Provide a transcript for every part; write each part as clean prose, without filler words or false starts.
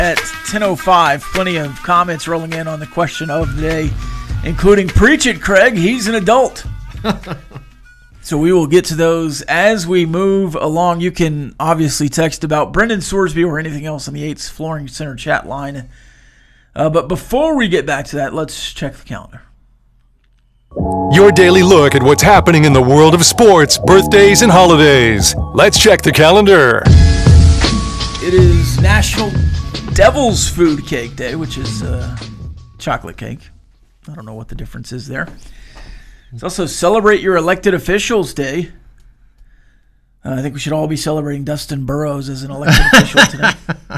at 10:05. Plenty of comments rolling in on the question of the day, including Preach It, Craig. He's an adult. So we will get to those as we move along. You can obviously text about Brendan Sorsby or anything else on the 8's Flooring Center chat line. But before we get back to that, let's check the calendar. Your daily look at what's happening in the world of sports, birthdays, and holidays. Let's check the calendar. It is National Devil's Food Cake Day, which is chocolate cake. I don't know what the difference is there. It's also Celebrate Your Elected Officials Day. I think we should all be celebrating Dustin Burrows as an elected official today.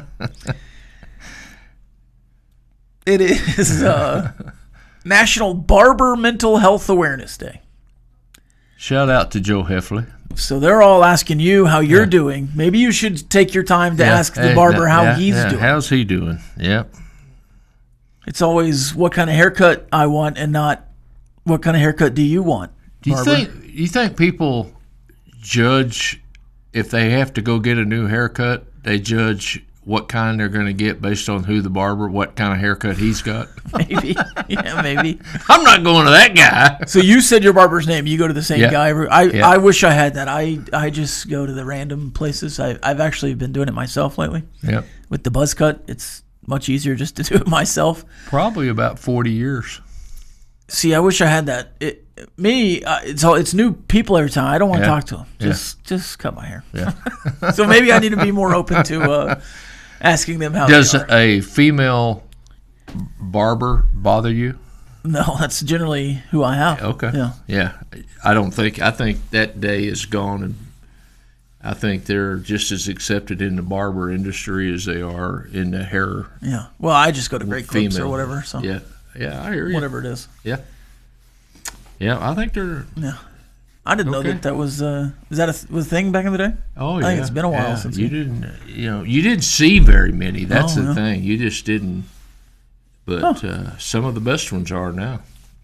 It is National Barber Mental Health Awareness Day. Shout out to Joe Heffley. So they're all asking you how you're doing. Maybe you should take your time to ask the barber how he's doing. How's he doing? Yep. It's always what kind of haircut I want and not what kind of haircut do you want, barber? Do you think people judge if they have to go get a new haircut, they judge what kind they're going to get based on who the barber, what kind of haircut he's got? Maybe. Yeah, maybe. I'm not going to that guy. So you said your barber's name. You go to the same guy. Yeah. I wish I had that. I just go to the random places. I've actually been doing it myself lately. Yep. With the buzz cut, it's much easier just to do it myself. Probably about 40 years. See, I wish I had that. It's new people every time. I don't want to talk to them. Just cut my hair. Yeah. So maybe I need to be more open to asking them how Does they are. a female barber bother you? No, that's generally who I have. Okay. Yeah. I think that day is gone, and I think they're just as accepted in the barber industry as they are in the hair. Yeah. Well, I just go to Great Clips female. or whatever. So Yeah, I hear you. whatever it is. Yeah, I think they're. Yeah. I didn't know that was is that a thing back in the day? Oh yeah, I think it's been a while since you didn't see very many. That's the yeah. thing. You just didn't. But some of the best ones are now.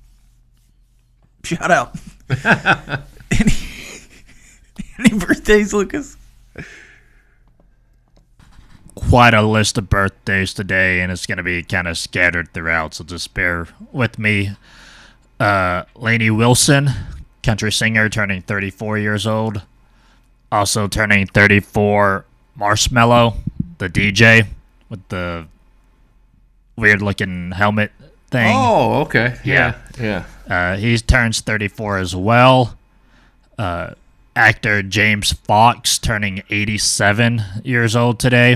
Shout out. Any birthdays, Lucas? Quite a list of birthdays today, and it's going to be kind of scattered throughout, so just bear with me. Lainey Wilson, country singer, turning 34 years old. Also turning 34, Marshmello, the DJ with the weird-looking helmet thing. Oh, okay. Yeah. He turns 34 as well. Actor James Fox turning 87 years old today.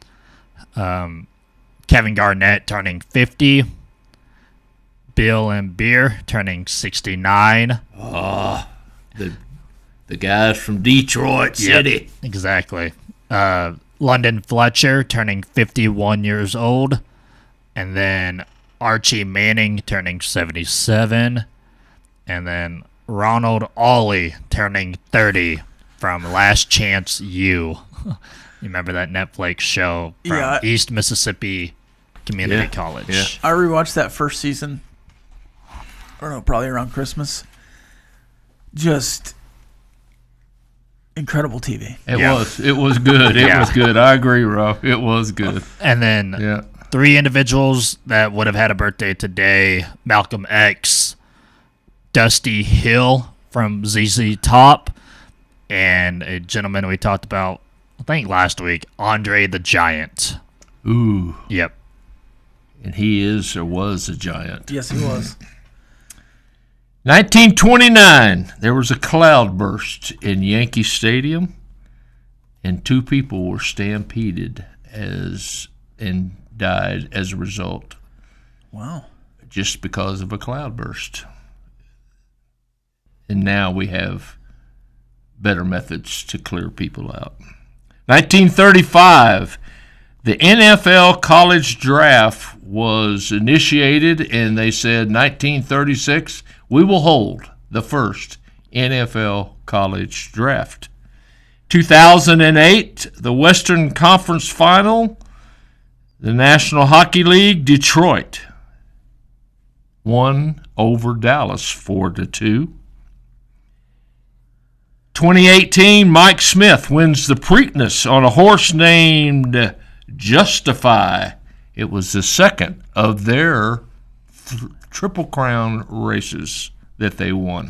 Kevin Garnett turning 50. Bill and Beer turning 69. Oh, the guys from Detroit City. Exactly. London Fletcher turning 51 years old. And then Archie Manning turning 77. And then Ronald Ollie turning 30 from Last Chance U. You remember that Netflix show from East Mississippi Community College? Yeah. I rewatched that first season. I don't know, probably around Christmas. Just incredible TV. It was good. It was good. I agree, Rob. It was good. And then three individuals that would have had a birthday today: Malcolm X, Dusty Hill from ZZ Top, and a gentleman we talked about, I think last week, Andre the Giant. Ooh. Yep. And he is or was a giant. Yes, he was. 1929, there was a cloud burst in Yankee Stadium, and 2 people were stampeded and died as a result. Wow. Just because of a cloud burst. And now we have better methods to clear people out. 1935, the NFL college draft was initiated, and they said 1936, we will hold the first NFL college draft. 2008, the Western Conference Final, the National Hockey League, Detroit won over Dallas 4-2. 2018, Mike Smith wins the Preakness on a horse named Justify. It was the second of their Triple Crown races that they won.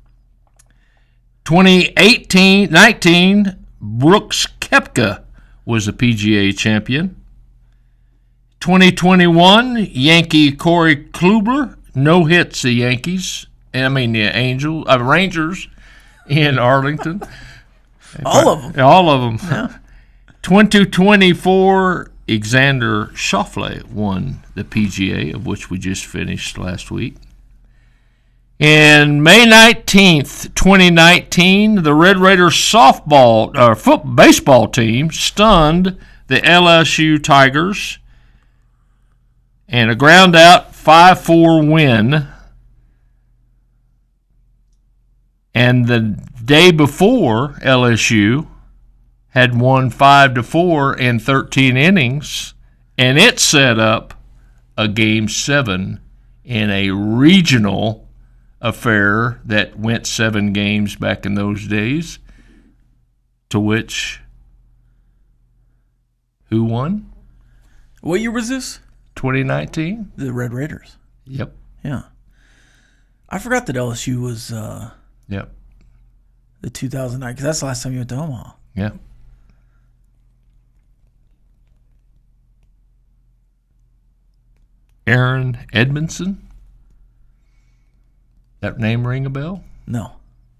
2018-19, Brooks Koepka was a PGA champion. 2021, Yankee Corey Kluber, no hits the Yankees. The Rangers in Arlington. All of them. All of them. Yeah. 2024, Xander Schauffele won the PGA, of which we just finished last week. And May 19th, 2019, the Red Raiders baseball team stunned the LSU Tigers and a ground out 5-4 win. And the day before, LSU had won 5-4 in 13 innings, and it set up a Game 7 in a regional affair that went 7 games back in those days, to which who won? What year was this? 2019. The Red Raiders. Yep. Yeah. I forgot that LSU was Yep. the 2009, because that's the last time you went to Omaha. Yeah. Aaron Edmondson. That name ring a bell? No.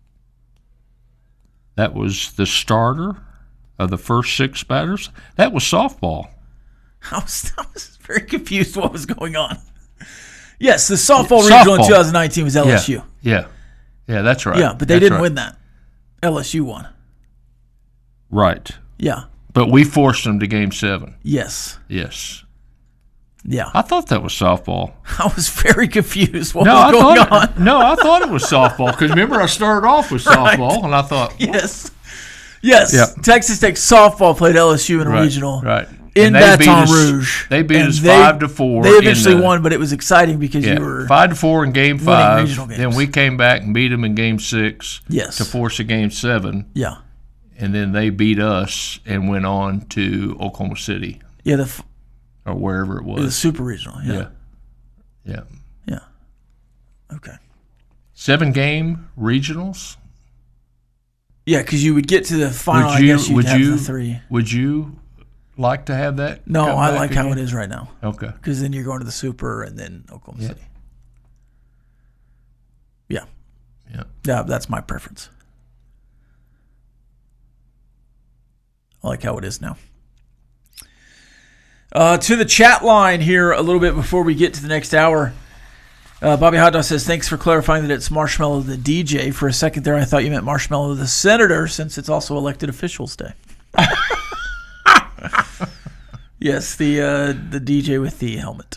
That was the starter of the first 6 batters. That was softball. I was very confused what was going on. Yes, the softball regional in 2019 was LSU. Yeah, that's right. Yeah, but they didn't win that. LSU won. Right. Yeah. But we forced them to Game 7. Yes. Yes. Yeah. I thought that was softball. I was very confused what was going on. No, I thought it was softball because remember I started off with softball and I thought, yes. Yes. Yeah. Texas Tech softball played LSU in a regional. Right. In Baton Rouge. They beat us 5-4. They eventually won, but it was exciting because you were 5-4 in Game 5. Then Then we came back and beat them in Game 6 to force a Game 7. Yeah. And then they beat us and went on to Oklahoma City. Yeah, or wherever it was. The Super Regional. Yeah. Okay. 7-game regionals. Yeah, because you would get to the final. I guess you'd have the 3. Would you like to have that? No, I like how it is right now. Okay. Because then you're going to the Super and then Oklahoma City. Yeah. Yeah, that's my preference. I like how it is now. To the chat line here a little bit before we get to the next hour. Bobby Hot Dog says, thanks for clarifying that it's Marshmallow the DJ. For a second there, I thought you meant Marshmallow the Senator, since it's also Elected Officials Day. Yes, the DJ with the helmet.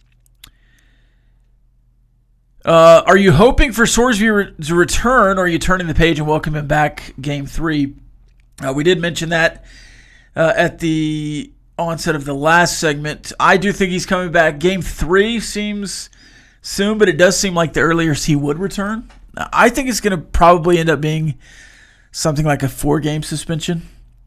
Are you hoping for Sorsby to return, or are you turning the page and welcome him back Game 3? We did mention that at the onset of the last segment. I do think he's coming back. Game 3 seems soon, but it does seem like the earliest he would return. I think it's going to probably end up being something like a 4-game suspension,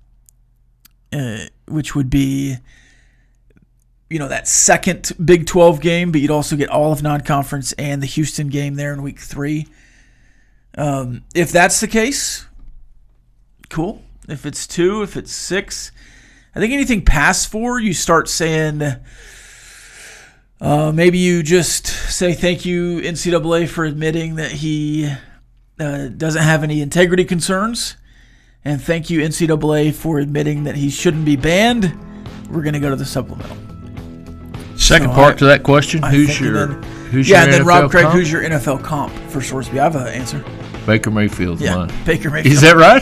which would be, that second Big 12 game, but you'd also get all of non-conference and the Houston game there in Week 3. If that's the case, cool. If it's 2, if it's 6, I think anything past 4, you start saying, maybe you just say thank you, NCAA, for admitting that he doesn't have any integrity concerns, and thank you, NCAA, for admitting that he shouldn't be banned. We're going to go to the supplemental. Second part to that question, who's your and then NFL Rob Craig, comp? who's your NFL comp for Sorsby? I have an answer. Baker Mayfield's mine. Baker Mayfield. Is that right?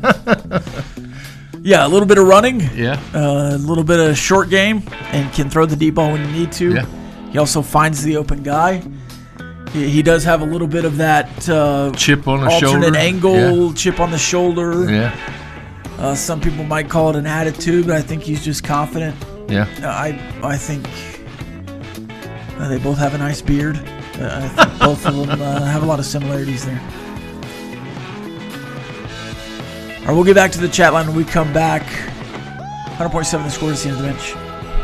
Yeah, a little bit of running. Yeah. A little bit of short game, and can throw the deep ball when you need to. Yeah. He also finds the open guy. He does have a little bit of that chip on the shoulder. Alternate angle, chip on the shoulder. Yeah. Some people might call it an attitude, but I think he's just confident. Yeah. I think they both have a nice beard. I think both of them have a lot of similarities there. All right, we'll get back to the chat line when we come back. 100.7 The Score, is the end of the bench.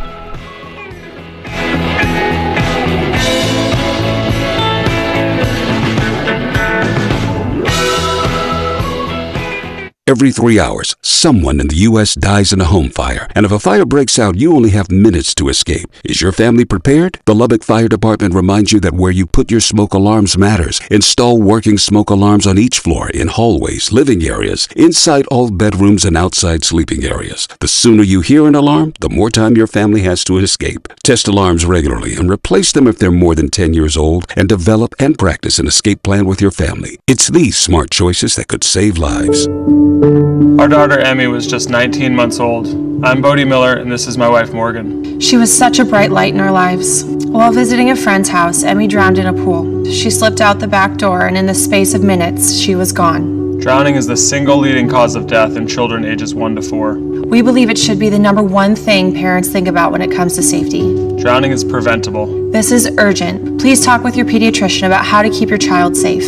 Every 3 hours, someone in the U.S. dies in a home fire. And if a fire breaks out, you only have minutes to escape. Is your family prepared? The Lubbock Fire Department reminds you that where you put your smoke alarms matters. Install working smoke alarms on each floor, in hallways, living areas, inside all bedrooms, and outside sleeping areas. The sooner you hear an alarm, the more time your family has to escape. Test alarms regularly and replace them if they're more than 10 years old, and develop and practice an escape plan with your family. It's these smart choices that could save lives. Our daughter Emmy was just 19 months old. I'm Bodie Miller, and this is my wife Morgan. She was such a bright light in our lives. While visiting a friend's house, Emmy drowned in a pool. She slipped out the back door, and in the space of minutes, she was gone. Drowning is the single leading cause of death in children ages 1 to 4. We believe it should be the number one thing parents think about when it comes to safety. Drowning is preventable. This is urgent. Please talk with your pediatrician about how to keep your child safe.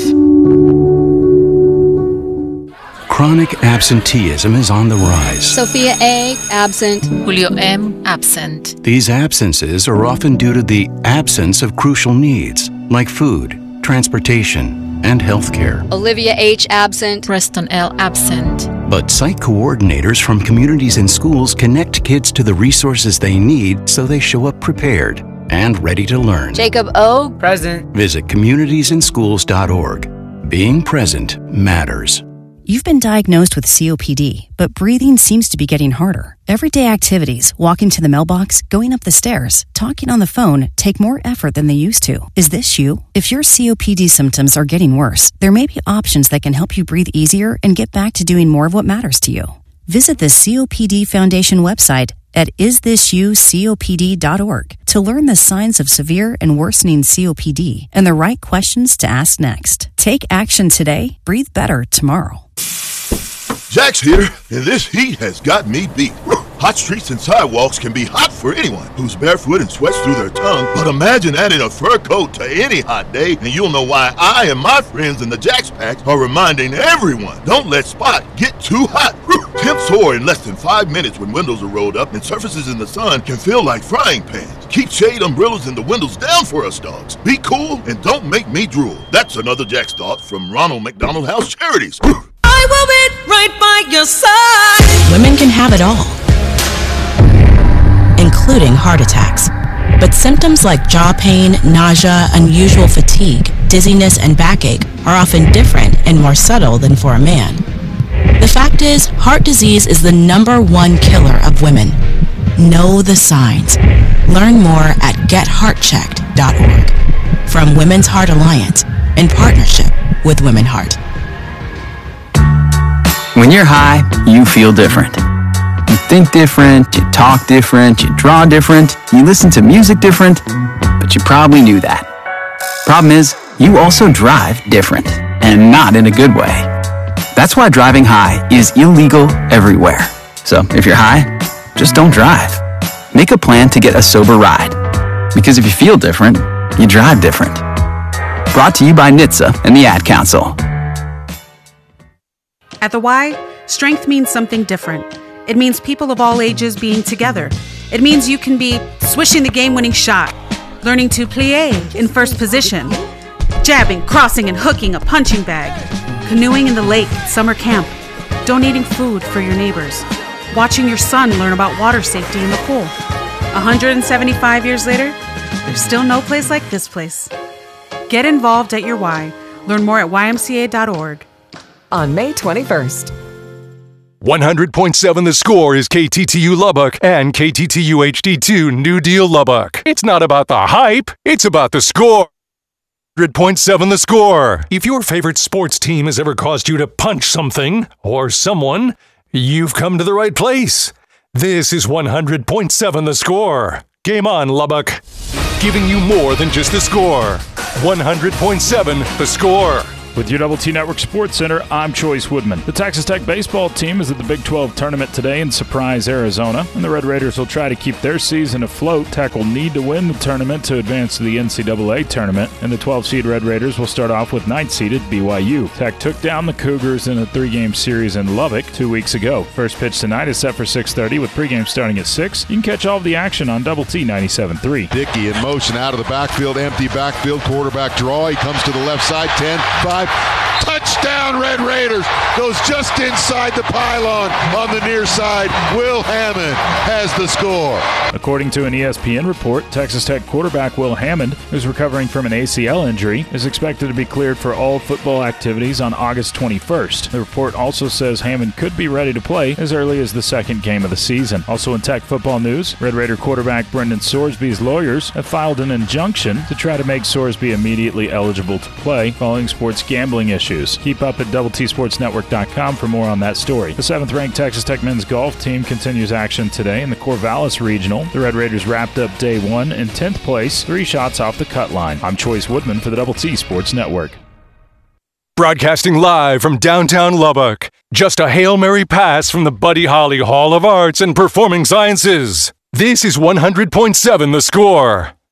Chronic absenteeism is on the rise. Sophia A., absent. Julio M., absent. These absences are often due to the absence of crucial needs, like food, transportation, and health care. Olivia H., absent. Preston L., absent. But site coordinators from communities and schools connect kids to the resources they need so they show up prepared and ready to learn. Jacob O., present. Visit communitiesinschools.org. Being present matters. You've been diagnosed with COPD, but breathing seems to be getting harder. Everyday activities, walking to the mailbox, going up the stairs, talking on the phone, take more effort than they used to. Is this you? If your COPD symptoms are getting worse, there may be options that can help you breathe easier and get back to doing more of what matters to you. Visit the COPD Foundation website at isthisyoucopd.org to learn the signs of severe and worsening COPD and the right questions to ask next. Take action today, breathe better tomorrow. Jack's here, and this heat has got me beat. Hot streets and sidewalks can be hot for anyone who's barefoot and sweats through their tongue, but imagine adding a fur coat to any hot day, and you'll know why I and my friends in the Jack's Pack are reminding everyone, don't let Spot get too hot. Temps soar in less than 5 minutes when windows are rolled up and surfaces in the sun can feel like frying pans. Keep shade umbrellas and the windows down for us dogs. Be cool and don't make me drool. That's another Jack's thought from Ronald McDonald House Charities. I will be right by your side. Women can have it all, including heart attacks. But symptoms like jaw pain, nausea, unusual fatigue, dizziness, and backache are often different and more subtle than for a man. The fact is, heart disease is the #1 killer of women. Know the signs. Learn more at getheartchecked.org. From Women's Heart Alliance, in partnership with Women Heart. When you're high, you feel different. You think different, you talk different, you draw different, you listen to music different, but you probably knew that. Problem is, you also drive different, and not in a good way. That's why driving high is illegal everywhere. So if you're high, just don't drive. Make a plan to get a sober ride. Because if you feel different, you drive different. Brought to you by NHTSA and the Ad Council. At the Y, strength means something different. It means people of all ages being together. It means you can be swishing the game-winning shot, learning to plie in first position, jabbing, crossing, and hooking a punching bag, canoeing in the lake at summer camp, donating food for your neighbors, watching your son learn about water safety in the pool. 175 years later, there's still no place like this place. Get involved at your Y. Learn more at ymca.org. On May 21st. 100.7 The Score is KTTU Lubbock and KTTU HD2 New Deal Lubbock. It's not about the hype, it's about the score. 100.7 The Score. If your favorite sports team has ever caused you to punch something or someone, you've come to the right place. This is 100.7 The Score. Game on, Lubbock. Giving you more than just the score. 100.7 The Score. With your Double T Network Sports Center, I'm Choice Woodman. The Texas Tech baseball team is at the Big 12 tournament today in Surprise, Arizona, and the Red Raiders will try to keep their season afloat. Tech will need to win the tournament to advance to the NCAA tournament, and the 12-seed Red Raiders will start off with 9th-seeded BYU. Tech took down the Cougars in a 3-game series in Lubbock 2 weeks ago. First pitch tonight is set for 6:30 with pregame starting at 6. You can catch all of the action on Double T 97.3. Dickey in motion out of the backfield, empty backfield, quarterback draw. He comes to the left side, 10, 5. Touchdown, Red Raiders. Goes just inside the pylon on the near side. Will Hammond has the score. According to an ESPN report, Texas Tech quarterback Will Hammond, who's recovering from an ACL injury, is expected to be cleared for all football activities on August 21st. The report also says Hammond could be ready to play as early as the second game of the season. Also in Tech football news, Red Raider quarterback Brendan Sorsby's lawyers have filed an injunction to try to make Sorsby immediately eligible to play following sports gambling issues. Keep up at DoubleTSportsNetwork.com for more on that story. The 7th-ranked Texas Tech men's golf team continues action today in the Corvallis Regional. The Red Raiders wrapped up day 1 in 10th place, 3 shots off the cut line. I'm Choice Woodman for the Double T Sports Network. Broadcasting live from downtown Lubbock. Just a Hail Mary pass from the Buddy Holly Hall of Arts and Performing Sciences. This is 100.7 The Score.